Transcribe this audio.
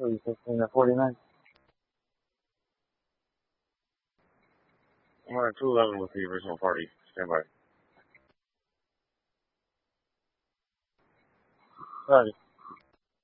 316 at 49. I'm on 211 with the original party. Stand by. Roger.